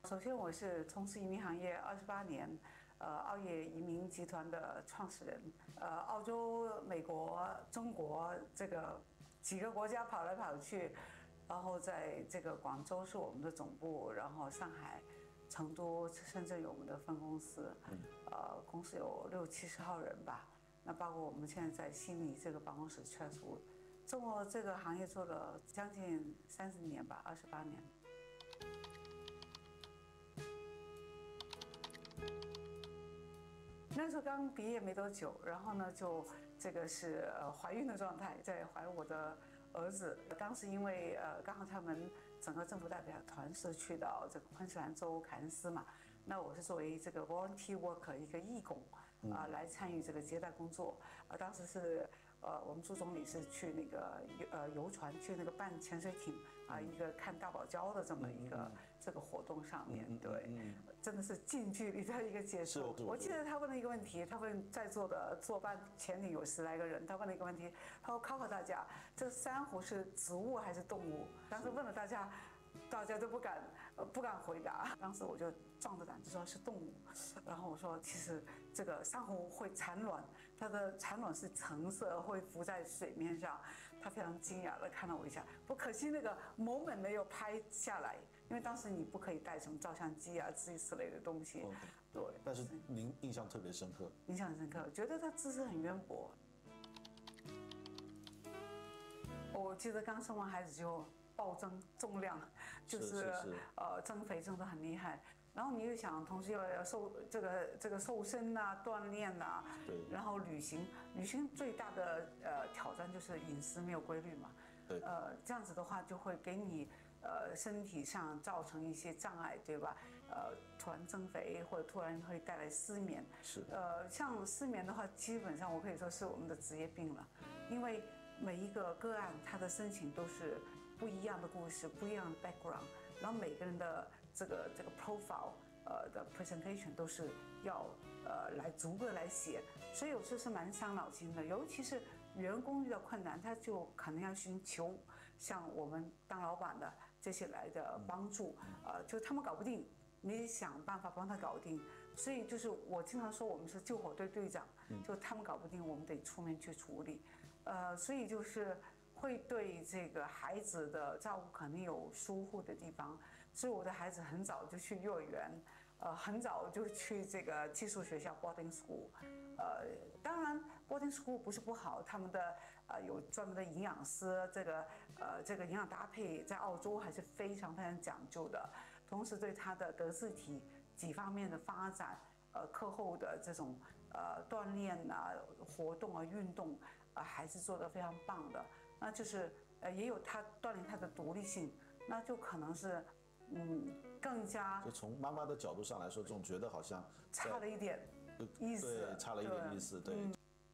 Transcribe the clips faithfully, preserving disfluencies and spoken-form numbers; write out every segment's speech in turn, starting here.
首先，我是从事移民行业二十八年，呃，澳业移民集团的创始人。呃，澳洲、美国、中国这个几个国家跑来跑去，然后在这个广州是我们的总部，然后上海、成都、深圳有我们的分公司，呃，公司有六七十号人吧。那包括我们现在在悉尼这个办公室确实，做这个行业做了将近三十年吧，二十八年。那时候刚毕业没多久，然后呢，就这个是呃怀孕的状态，在怀我的儿子。当时因为呃刚好他们整个政府代表团是去到这个昆士兰州凯恩斯嘛，那我是作为这个 volunteer worker 一个义工啊、呃、来参与这个接待工作。啊、呃，当时是呃我们朱总理是去那个呃游船去那个办潜水艇啊、呃、一个看大堡礁的这么一个这个活动上面，对，真的是近距离的一个接触。我记得他问了一个问题，他问在座的坐办潜艇有十来个人，他问了一个问题，他说考考大家，这珊瑚是植物还是动物？当时问了大家。大家都不敢，呃，不敢回答。当时我就壮着胆子说是动物，然后我说其实这个珊瑚会产卵，它的产卵是橙色，会浮在水面上。他非常惊讶的看了我一下，不可惜那个 moment 没有拍下来，因为当时你不可以带什么照相机啊之类的东西。Okay. 对。 但是您印象特别深刻。 印象很深刻，觉得他知识很渊博。我记得刚生完孩子就。暴增重量，就是，是是是呃增肥增得很厉害，然后你又想同时要要瘦这个这个瘦身呐、锻炼呐，对，然后旅行，旅行最大的呃挑战就是饮食没有规律嘛，对，呃这样子的话就会给你呃身体上造成一些障碍，对吧？呃突然增肥或者突然会带来失眠，是，呃像失眠的话，基本上我可以说是我们的职业病了，因为每一个个案他的申请都是。不一样的故事，不一样的 background， 然后每个人的这个这个 profile， 呃的 presentation 都是要呃来逐个来写，所以有时候是蛮伤脑筋的。尤其是员工遇到困难，他就可能要寻求像我们当老板的这些来的帮助，呃，就他们搞不定，你想办法帮他搞定。所以就是我经常说，我们是救火队队长，就他们搞不定，我们得出面去处理。呃，所以就是。会对这个孩子的照顾可能有疏忽的地方，所以我的孩子很早就去幼儿园，呃，很早就去这个寄宿学校 boarding school， 呃，当然 boarding school 不是不好，他们的呃有专门的营养师，这个呃这个营养搭配在澳洲还是非常非常讲究的，同时对他的德智体几方面的发展。呃，课后的这种呃锻炼啊、活动啊、运动啊、呃，还是做得非常棒的。那就是呃，也有他锻炼他的独立性，那就可能是嗯更加。 就从妈妈的角度上来说，总觉得好像差了一点意思， 对，差了一点意思，对。嗯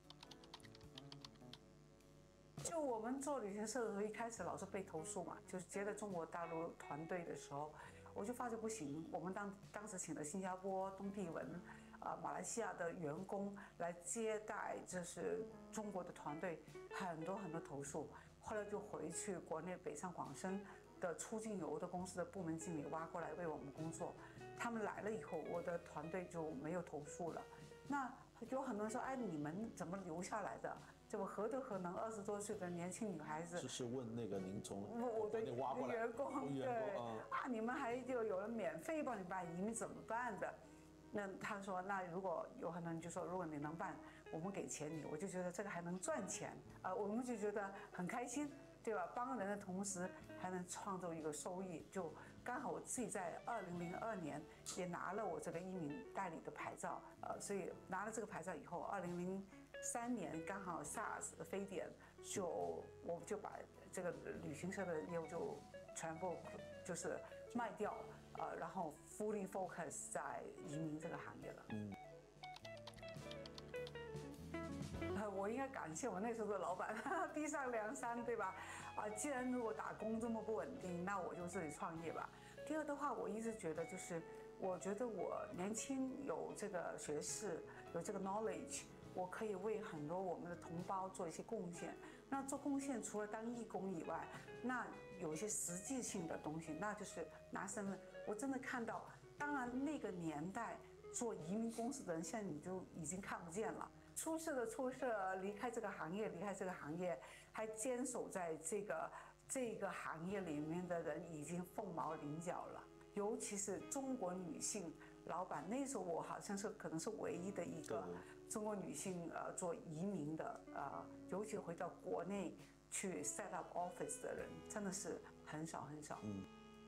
就我们做旅行社的时候，一开始老是被投诉嘛，就是接待中国大陆团队的时候，我就发觉不行。我们当当时请了新加坡、东帝汶、啊、呃、马来西亚的员工来接待，这是中国的团队，很多很多投诉。后来就回去国内北上广深的出境游的公司的部门经理挖过来为我们工作。他们来了以后，我的团队就没有投诉了。那有很多人说，哎，你们怎么留下来的？这不何德何能？二十多岁的年轻女孩子， 是是问那个您从我的挖过来员工， 对啊，啊，你们还就有人免费帮你办移民怎么办的？那他说，那如果有很多人就说，如果你能办，我们给钱你，我就觉得这个还能赚钱啊、呃，我们就觉得很开心。对吧？帮人的同时还能创造一个收益，就刚好我自己在二零零二年也拿了我这个移民代理的牌照，呃，所以拿了这个牌照以后，二零零三年刚好 SARS 的非典，就我就把这个旅行社的业务就全部就是卖掉，呃，然后 fully focus 在移民这个行业了。嗯。我应该感谢我那时候的老板，逼上梁山，对吧？啊，既然如果打工这么不稳定，那我就自己创业吧。第二的话，我一直觉得就是，我觉得我年轻有这个学识，有这个 knowledge， 我可以为很多我们的同胞做一些贡献。那做贡献除了当义工以外，那有一些实际性的东西，那就是拿身份。我真的看到当然那个年代做移民公司的人，现在你就已经看不见了。出事的出事，离开这个行业，离开这个行业，还坚守在这个这个行业里面的人已经凤毛麟角了。尤其是中国女性老板，那时候我好像是可能是唯一的一个中国女性呃做移民的呃，尤其回到国内去 set up office 的人，真的是很少很少。嗯。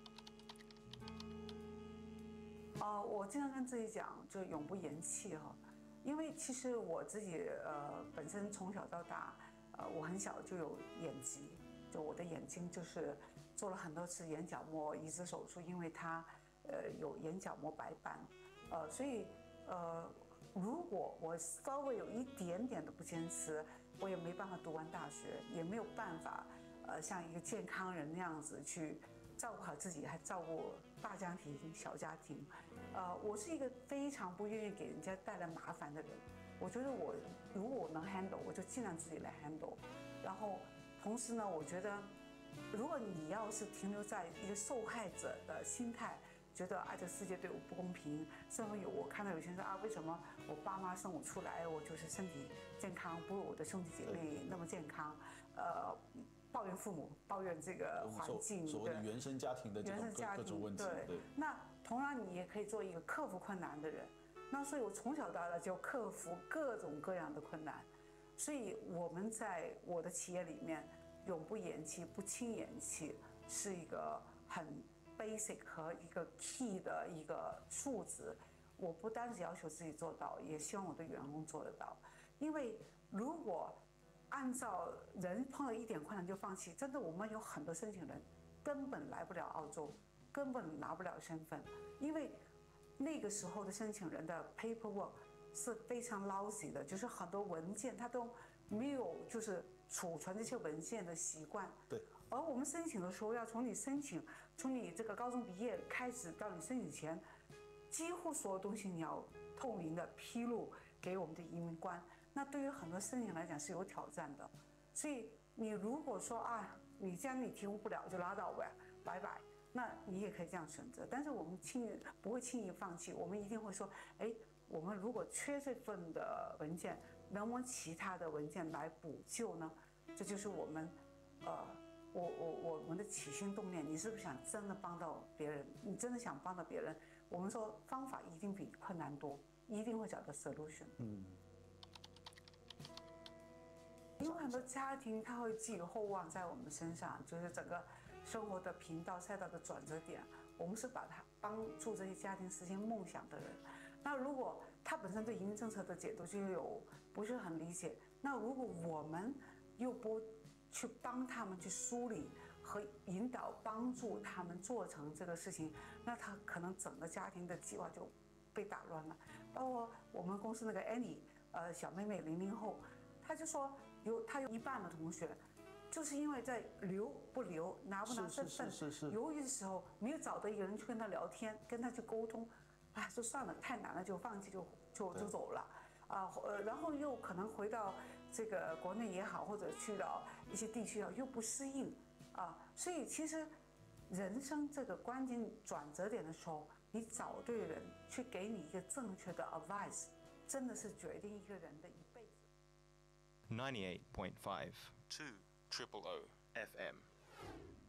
呃，我经常跟自己讲，就永不言弃哈。因为其实我自己呃本身从小到大，呃我很小就有眼疾，就我的眼睛就是做了很多次眼角膜移植手术，因为它呃有眼角膜白斑，呃所以呃如果我稍微有一点点的不坚持，我也没办法读完大学，也没有办法呃像一个健康人那样子去照顾好自己，还照顾大家庭、小家庭。呃，我是一个非常不愿意给人家带来麻烦的人。我觉得我如果我能 handle， 我就尽量自己来 handle。然后，同时呢，我觉得，如果你要是停留在一个受害者的心态，觉得啊这世界对我不公平，甚至有我看到有些人说啊，为什么我爸妈生我出来，我就是身体健康不如我的兄弟姐妹那么健康，呃。抱怨父母，抱怨这个环境， 所谓的原生家庭的这种各种问题。 对，那同样你也可以做一个克服困难的人。那所以我从小到大就克服各种各样的困难。所以我们在我的企业里面，永不言弃，不轻言弃，是一个很 basic 和一个 key 的一个数值。我不单只要求自己做到，也希望我的员工做得到。因为如果按照人碰到一点困难就放弃，真的我们有很多申请人根本来不了澳洲，根本拿不了身份，因为那个时候的申请人的 paperwork 是非常 lousy 的，就是很多文件他都没有就是储存这些文件的习惯。 对。 而我们申请的时候，要从你申请，从你这个高中毕业开始到你申请前，几乎所有东西你要透明的披露给我们的移民官。那对于很多申请来讲是有挑战的，所以你如果说啊，你既然你提供不了就拉倒呗，拜拜，那你也可以这样选择。但是我们轻易不会轻易放弃，我们一定会说，哎，我们如果缺这份的文件，能不能其他的文件来补救呢？这就是我们，呃，我我我们的起心动念，你是不是想真的帮到别人？你真的想帮到别人？我们说方法一定比困难多，一定会找到 solution。嗯。因为很多家庭他会寄予厚望在我们身上，就是整个生活的频道赛道的转折点，我们是把他帮助这些家庭实现梦想的人。那如果他本身对移民政策的解读就有不是很理解，那如果我们又不去帮他们去梳理和引导，帮助他们做成这个事情，那他可能整个家庭的计划就被打乱了。包括我们公司那个 Annie， 呃，小妹妹零零后，她就说。有他有一半的同学，就是因为在留不留、拿不拿身份，犹豫的时候没有找到一个人去跟他聊天、跟他去沟通，哎，就算了，太难了，就放弃，就就就走了，啊，呃，然后又可能回到这个国内也好，或者去到一些地区啊，又不适应，啊，所以其实人生这个关键转折点的时候，你找对人去给你一个正确的 advice， 真的是决定一个人的一辈子。 ninety-eight point five two Triple O F M